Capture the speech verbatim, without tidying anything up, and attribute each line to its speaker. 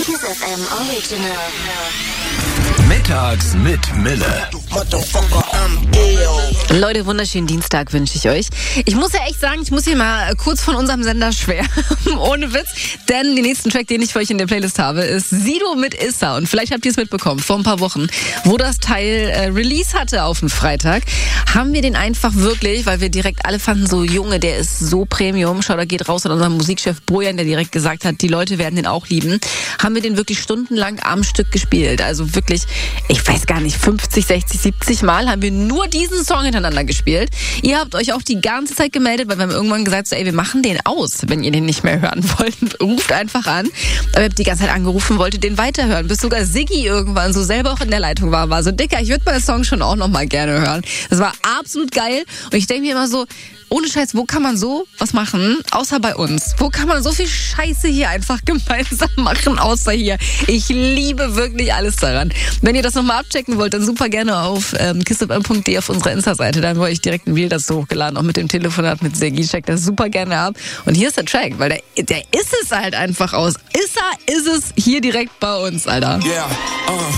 Speaker 1: Kiss F M Original.
Speaker 2: Mittags mit Mille.
Speaker 3: Leute, wunderschönen Dienstag wünsche ich euch. Ich muss ja echt sagen, ich muss hier mal kurz von unserem Sender schwärmen, ohne Witz, denn den nächsten Track, den ich für euch in der Playlist habe, ist Sido mit Issa. Und vielleicht habt ihr es mitbekommen, vor ein paar Wochen, wo das Teil äh, Release hatte auf den Freitag, haben wir den einfach wirklich, weil wir direkt alle fanden, so Junge, der ist so Premium, schau, da geht raus an unseren Musikchef Bojan, der direkt gesagt hat, die Leute werden den auch lieben, haben wir den wirklich stundenlang am Stück gespielt. Also wirklich, ich weiß gar nicht, fünfzig, sechzig, siebzig Mal haben wir nur diesen Song hintereinander gespielt. Ihr habt euch auch die ganze Zeit gemeldet, weil wir haben irgendwann gesagt, so, ey, wir machen den aus, wenn ihr den nicht mehr hören wollt. Ruft einfach an. Aber ihr habt die ganze Zeit angerufen, wolltet den weiterhören, bis sogar Siggi irgendwann so selber auch in der Leitung war, war so, Dicker, ich würde meinen Song schon auch noch mal gerne hören. Das war absolut geil. Und ich denke mir immer so, ohne Scheiß, wo kann man so was machen, außer bei uns? Wo kann man so viel Scheiße hier einfach gemeinsam machen, außer hier? Ich liebe wirklich alles daran. Wenn ihr das nochmal abchecken wollt, dann super gerne auf ähm, kissfm punkt de auf unserer Insta-Seite. Dann habe ich direkt ein Reel dazu hochgeladen, auch mit dem Telefonat mit Siggi. Checkt das super gerne ab. Und hier ist der Track, weil der, der ist es halt einfach aus. Issa ist es hier direkt bei uns, Alter.
Speaker 4: Yeah, uh.